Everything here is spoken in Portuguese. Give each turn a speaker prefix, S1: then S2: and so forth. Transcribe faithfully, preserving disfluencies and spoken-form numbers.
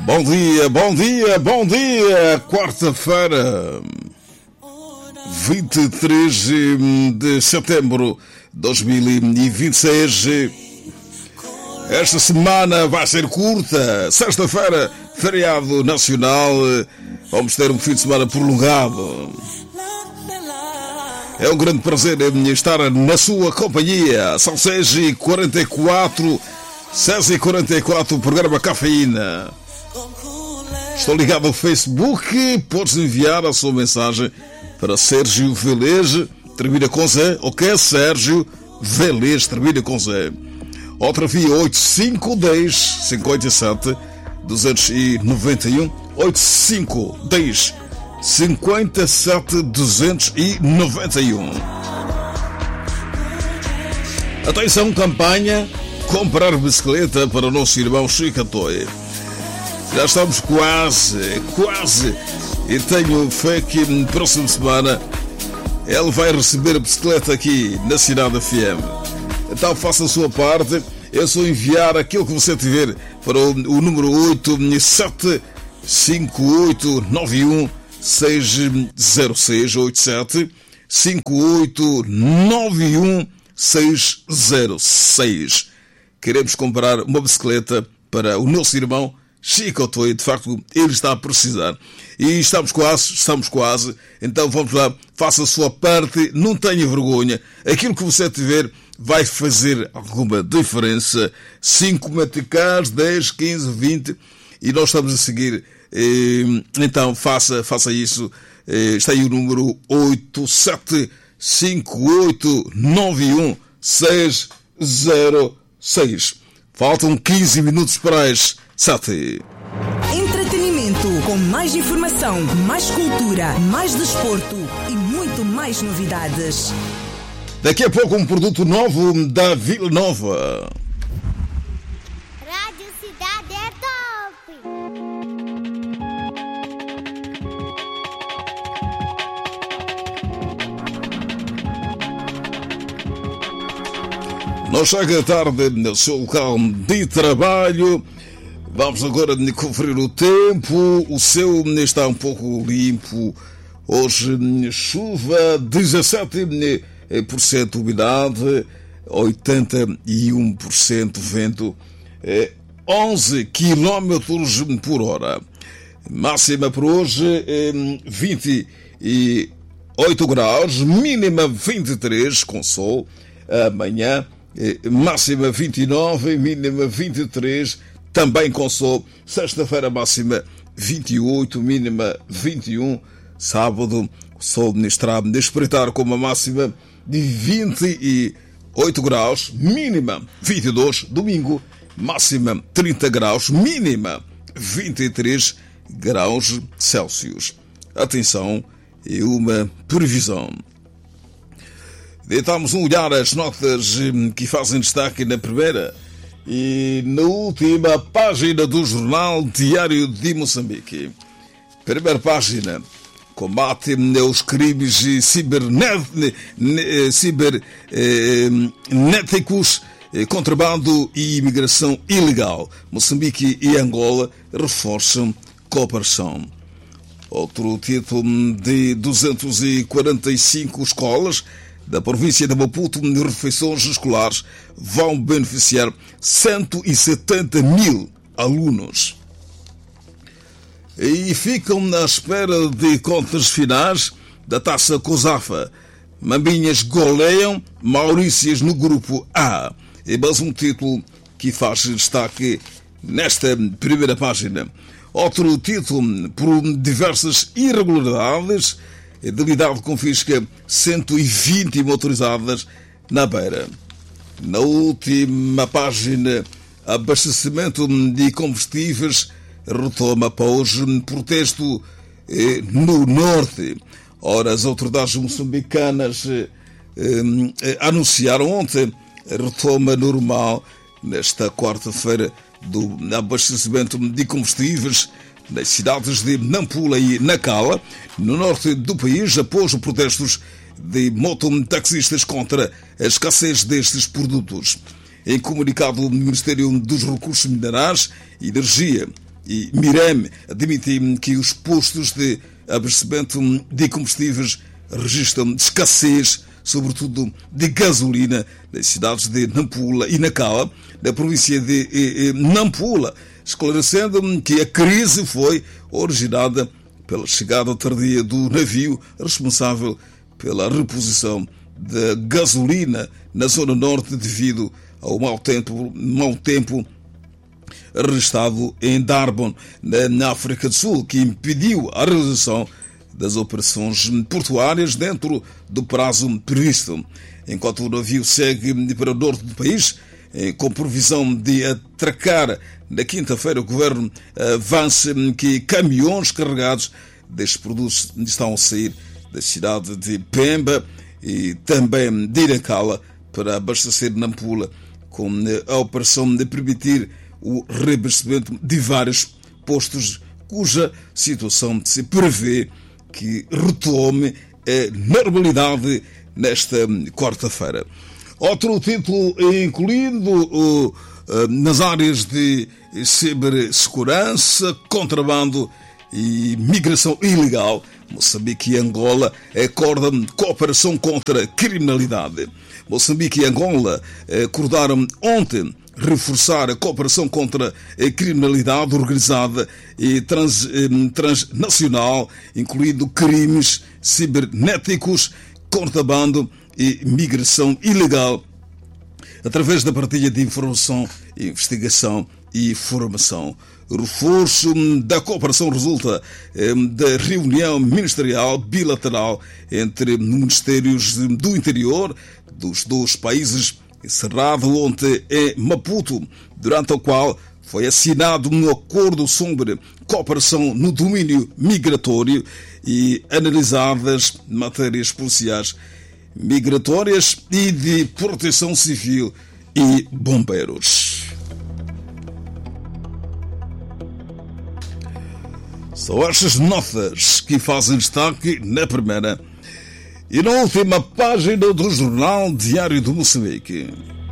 S1: Bom dia, bom dia, bom dia! Quarta-feira, vinte e três de setembro de dois mil e vinte e seis. Esta semana vai ser curta. Sexta-feira, feriado nacional. Vamos ter um fim de semana prolongado. É um grande prazer estar na sua companhia. São seis e quarenta e quatro, seis e quarenta e quatro, o programa Cafeína. Estou ligado ao Facebook. Podes enviar a sua mensagem para Sérgio Velez, termina com Z, ok? Sérgio Velez, termina com Z. Outra via oito cinco um zero cinco sete dois nove um, oito cinco um zero cinco sete dois nove um. Atenção, campanha comprar bicicleta para o nosso irmão Chico Toy. Já estamos quase, quase, e tenho fé que na próxima semana ele vai receber a bicicleta aqui na Cidade F M. Então faça a sua parte. É só enviar aquilo que você tiver para o, o número oito sete cinco oito nove um seis zero seis, oito sete cinco oito nove um seis zero seis. Queremos comprar uma bicicleta para o nosso irmão Chico Toy. De facto, ele está a precisar. E estamos quase, estamos quase. Então vamos lá, faça a sua parte, não tenha vergonha. Aquilo que você tiver vai fazer alguma diferença. cinco meticais, dez, quinze, vinte. E nós estamos a seguir. Então faça, faça isso. Está aí o número oito sete cinco oito nove um seis zero seis. Faltam quinze minutos para as sete.
S2: Entretenimento com mais informação, mais cultura, mais desporto e muito mais novidades.
S1: Daqui a pouco um produto novo da Vila Nova.
S3: Rádio Cidade é top!
S1: Não chega tarde no seu local de trabalho. Vamos agora conferir o tempo. O céu está um pouco limpo. Hoje chuva, dezassete por cento umidade, oitenta e um por cento vento, onze quilômetros por hora. Máxima para hoje vinte e oito graus, mínima vinte e três com sol. Amanhã máxima vinte e nove, mínima vinte e três, também com sol. Sexta-feira máxima vinte e oito, mínima vinte e um. Sábado o sol estará a espreitar com uma máxima de vinte e oito graus, mínima vinte e dois. Domingo máxima trinta graus, mínima vinte e três graus Celsius. Atenção, é uma previsão. Deitamos um olhar às notas que fazem destaque na primeira e na última página do jornal Diário de Moçambique. Primeira página: combate aos crimes cibernéticos, contrabando e imigração ilegal. Moçambique e Angola reforçam cooperação. Outro título: de duzentas e quarenta e cinco escolas da província de Maputo, refeições escolares vão beneficiar cento e setenta mil alunos. E ficam na espera de contas finais da Taça COSAFA. Mambinhas goleiam Maurícias no grupo A. É mais um título que faz destaque nesta primeira página. Outro título: por diversas irregularidades, a delegado confisca cento e vinte motorizadas na Beira. Na última página, abastecimento de combustíveis retoma após protesto eh, no norte. Ora, as autoridades moçambicanas eh, eh, anunciaram ontem a retoma normal nesta quarta-feira do abastecimento de combustíveis nas cidades de Nampula e Nacala, no norte do país, após os protestos de mototaxistas contra a escassez destes produtos. Em comunicado, o Ministério dos Recursos Minerais e Energia e Mirame admitem que os postos de abastecimento de combustíveis registram escassez, sobretudo de gasolina, nas cidades de Nampula e Nacala, na província de eh, eh, Nampula, esclarecendo que a crise foi originada pela chegada tardia do navio responsável pela reposição da gasolina na zona norte devido ao mau tempo, mau tempo registrado em Durban, na África do Sul, que impediu a realização das operações portuárias dentro do prazo previsto. Enquanto o navio segue para o norte do país, com previsão de atracar na quinta-feira, o governo avança que caminhões carregados destes produtos estão a sair da cidade de Pemba e também de Iracala para abastecer Nampula, com a operação de permitir o reabastecimento de vários postos cuja situação se prevê que retome a normalidade nesta quarta-feira. Outro título incluído uh, uh, nas áreas de cibersegurança, contrabando e migração ilegal. Moçambique e Angola acordam cooperação contra a criminalidade. Moçambique e Angola acordaram ontem reforçar a cooperação contra a criminalidade organizada e trans, transnacional, incluindo crimes cibernéticos, contrabando e migração ilegal, através da partilha de informação, investigação e formação. O reforço da cooperação resulta da reunião ministerial bilateral entre ministérios do interior dos dois países, encerrado ontem em Maputo, durante o qual foi assinado um acordo sobre cooperação no domínio migratório e analisadas matérias policiais migratórias e de proteção civil e bombeiros. São estas notas que fazem destaque na primeira e na última página do Jornal Diário do Moçambique.